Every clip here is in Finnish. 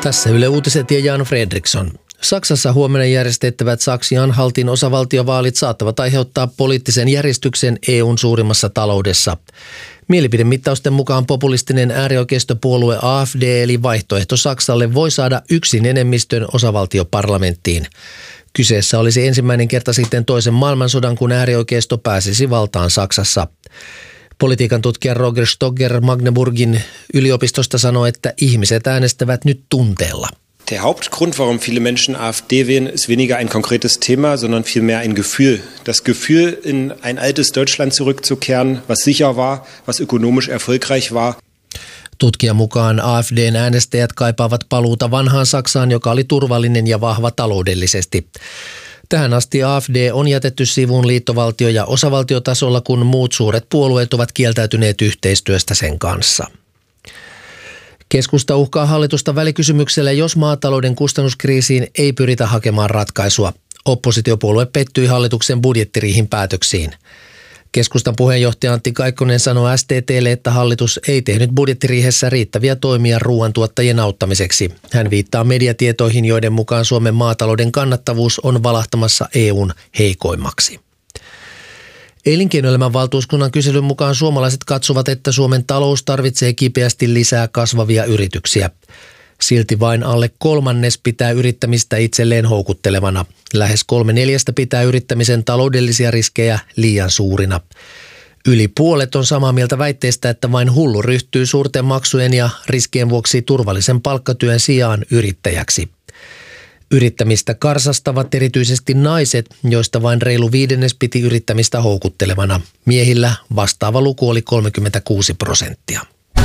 Tässä Yle Uutiset ja Jan Fredriksson. Saksassa huomenna järjestettävät Saksi-Anhaltin osavaltiovaalit saattavat aiheuttaa poliittisen järjestyksen EUn suurimmassa taloudessa. Mielipidemittausten mukaan populistinen äärioikeistopuolue AfD eli Vaihtoehto Saksalle voi saada yksin enemmistön osavaltioparlamenttiin. Kyseessä olisi ensimmäinen kerta sitten toisen maailmansodan, kun äärioikeisto pääsisi valtaan Saksassa. Politiikan tutkija Roger Stogger Magdeburgin yliopistosta sanoi, että ihmiset äänestävät nyt tunteella. Der Hauptgrund, warum viele Menschen AfD wählen, ist weniger ein konkretes Thema, sondern vielmehr ein Gefühl. Das Gefühl, in ein altes Deutschland zurückzukehren, was sicher war, was ökonomisch erfolgreich war. Tutkijan mukaan AfDn äänestäjät kaipaavat paluuta vanhaan Saksaan, joka oli turvallinen ja vahva taloudellisesti. Tähän asti AfD on jätetty sivuun liittovaltio- ja osavaltiotasolla, kun muut suuret puolueet ovat kieltäytyneet yhteistyöstä sen kanssa. Keskusta uhkaa hallitusta välikysymyksellä, jos maatalouden kustannuskriisiin ei pyritä hakemaan ratkaisua. Oppositiopuolue pettyi hallituksen budjettiriihin päätöksiin. Keskustan puheenjohtaja Antti Kaikkonen sanoi STT:lle, että hallitus ei tehnyt budjettiriihessä riittäviä toimia ruoantuottajien auttamiseksi. Hän viittaa mediatietoihin, joiden mukaan Suomen maatalouden kannattavuus on valahtamassa EUn heikoimmaksi. Elinkeinoelämän valtuuskunnan kyselyn mukaan suomalaiset katsovat, että Suomen talous tarvitsee kipeästi lisää kasvavia yrityksiä. Silti vain alle kolmannes pitää yrittämistä itselleen houkuttelevana. Lähes 3/4 pitää yrittämisen taloudellisia riskejä liian suurina. Yli puolet on samaa mieltä väitteestä, että vain hullu ryhtyy suurten maksujen ja riskien vuoksi turvallisen palkkatyön sijaan yrittäjäksi. Yrittämistä karsastavat erityisesti naiset, joista vain reilu 1/5 piti yrittämistä houkuttelevana. Miehillä vastaava luku oli 36%.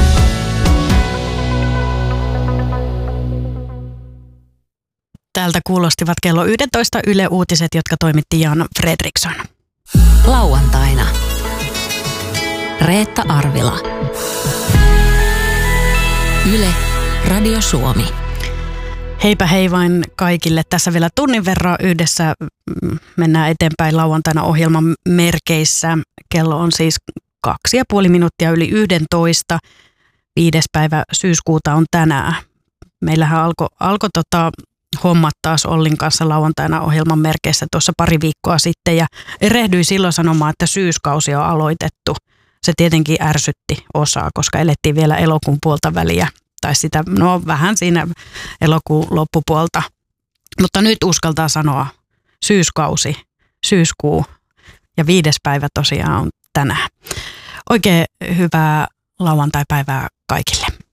Täältä kuulostivat kello 11 Yle Uutiset, jotka toimitti Jan Fredriksson. Lauantaina. Reetta Arvila. Yle, Radio Suomi. Heipä hei vain kaikille. Tässä vielä tunnin verran yhdessä mennään eteenpäin lauantaina ohjelman merkeissä. Kello on siis 2,5 minuuttia yli 11. 5. päivä syyskuuta on tänään. Meillähän alkoi hommat taas Ollin kanssa lauantaina ohjelman merkeissä tuossa pari viikkoa sitten ja erehdyin silloin sanomaan, että syyskausi on aloitettu. Se tietenkin ärsytti osaa, koska elettiin vielä elokuun puolta väliä tai sitä, vähän siinä elokuun loppupuolta. Mutta nyt uskaltaa sanoa syyskausi, syyskuu ja 5. päivä tosiaan on tänään. Oikein hyvää lauantai-päivää kaikille.